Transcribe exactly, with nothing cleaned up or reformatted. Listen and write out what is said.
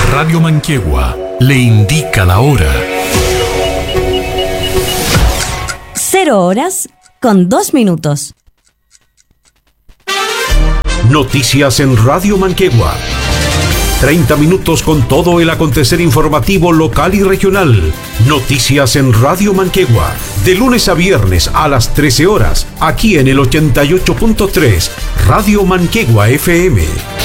Radio Manquehue le indica la hora. Cero horas con dos minutos. Noticias en Radio Manquehue. treinta minutos con todo el acontecer informativo local y regional. Noticias en Radio Manquehue. De lunes a viernes a las trece horas. Aquí en el ochenta y ocho punto tres. Radio Manquehue F M.